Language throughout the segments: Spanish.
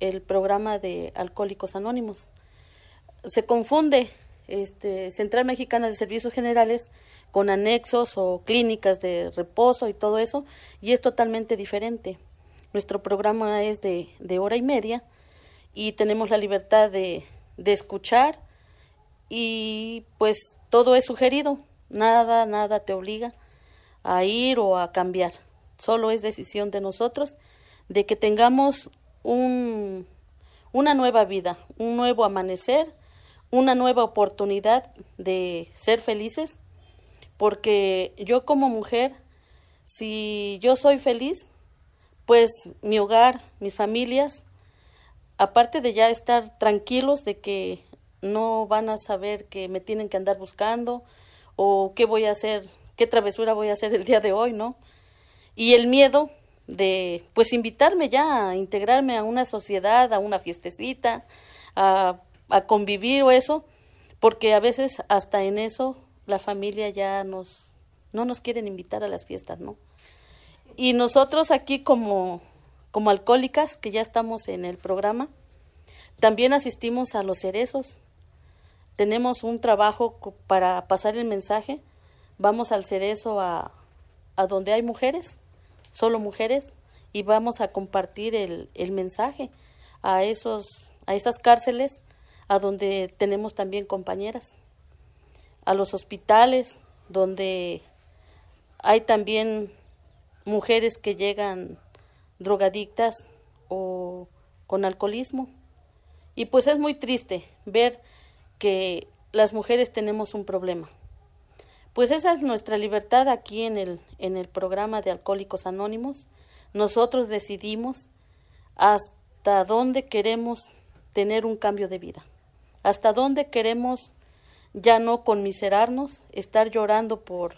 el programa de Alcohólicos Anónimos. Se confunde Central Mexicana de Servicios Generales con anexos o clínicas de reposo y todo eso, y es totalmente diferente. Nuestro programa es de 1:30 y tenemos la libertad de escuchar, y pues todo es sugerido, nada te obliga a ir o a cambiar, solo es decisión de nosotros de que tengamos una nueva vida, un nuevo amanecer, una nueva oportunidad de ser felices, porque yo como mujer, si yo soy feliz, pues mi hogar, mis familias, aparte de ya estar tranquilos de que no van a saber que me tienen que andar buscando o qué voy a hacer, qué travesura voy a hacer el día de hoy, ¿no? Y el miedo de, pues, invitarme ya a integrarme a una sociedad, a una fiestecita, a convivir o eso, porque a veces hasta en eso la familia ya no nos quieren invitar a las fiestas, ¿no? Y nosotros aquí como alcohólicas, que ya estamos en el programa, también asistimos a los cerezos. Tenemos un trabajo para pasar el mensaje. Vamos al cerezo a donde hay mujeres, solo mujeres, y vamos a compartir el mensaje a esas cárceles a donde tenemos también compañeras, a los hospitales donde hay también mujeres que llegan drogadictas o con alcoholismo. Y pues es muy triste ver que las mujeres tenemos un problema. Pues esa es nuestra libertad aquí en el programa de Alcohólicos Anónimos. Nosotros decidimos hasta dónde queremos tener un cambio de vida, hasta dónde queremos ya no conmiserarnos, estar llorando por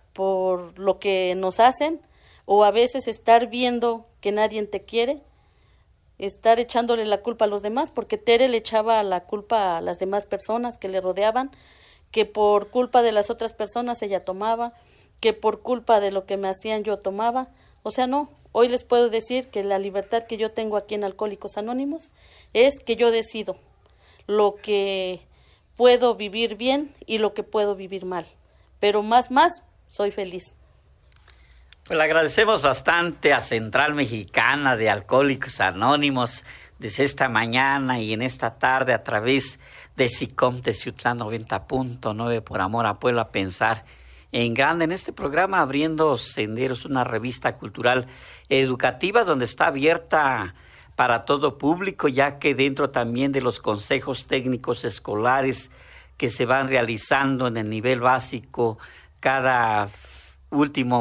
lo que nos hacen, o a veces estar viendo que nadie te quiere, estar echándole la culpa a los demás, porque Tere le echaba la culpa a las demás personas que le rodeaban, que por culpa de las otras personas ella tomaba, que por culpa de lo que me hacían yo tomaba. O sea, no, hoy les puedo decir que la libertad que yo tengo aquí en Alcohólicos Anónimos es que yo decido lo que puedo vivir bien y lo que puedo vivir mal, pero más soy feliz. Pues le agradecemos bastante a Central Mexicana de Alcohólicos Anónimos desde esta mañana y en esta tarde a través de SICOM Teciutlán 90.9 por amor a Puebla, pensar en grande en este programa Abriendo Senderos, una revista cultural educativa donde está abierta para todo público, ya que dentro también de los consejos técnicos escolares que se van realizando en el nivel básico cada último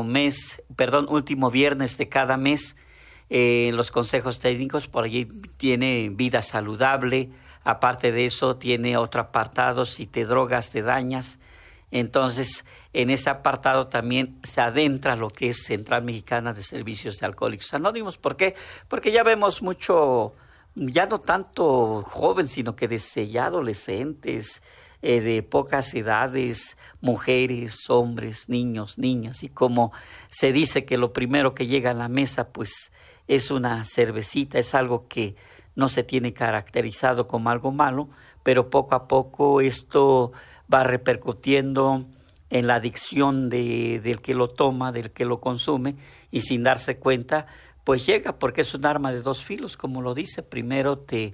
viernes de cada mes, los consejos técnicos, por allí tiene vida saludable. Aparte de eso tiene otro apartado, si te drogas te dañas. Entonces en ese apartado también se adentra lo que es Central Mexicana de Servicios de Alcohólicos Anónimos. ¿Por qué? Porque ya vemos mucho, ya no tanto joven, sino que desde ya adolescentes, de pocas edades, mujeres, hombres, niños, niñas, y como se dice que lo primero que llega a la mesa pues es una cervecita, es algo que no se tiene caracterizado como algo malo, pero poco a poco esto va repercutiendo en la adicción del que lo toma, del que lo consume, y sin darse cuenta pues llega, porque es un arma de dos filos, como lo dice. Primero te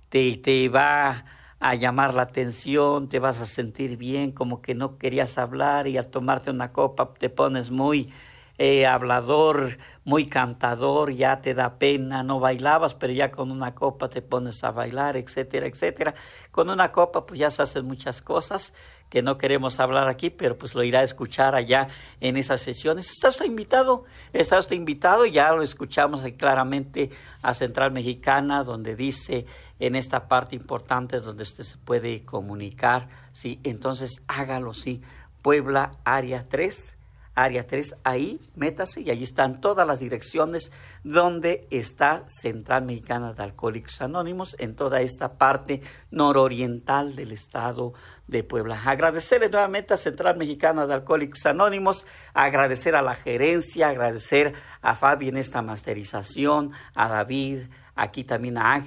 va a llamar la atención, te vas a sentir bien, como que no querías hablar, y al tomarte una copa te pones muy hablador, muy cantador, ya te da pena, no bailabas, pero ya con una copa te pones a bailar, etcétera, etcétera. Con una copa pues ya se hacen muchas cosas que no queremos hablar aquí, pero pues lo irá a escuchar allá en esas sesiones. Está usted invitado, ya lo escuchamos claramente a Central Mexicana, donde dice en esta parte importante donde usted se puede comunicar, sí, entonces hágalo, sí. Puebla, área 3, ahí métase y ahí están todas las direcciones donde está Central Mexicana de Alcohólicos Anónimos en toda esta parte nororiental del estado de Puebla. Agradecerle nuevamente a Central Mexicana de Alcohólicos Anónimos, agradecer a la gerencia, agradecer a Fabi en esta masterización, a David, aquí también a Ángel.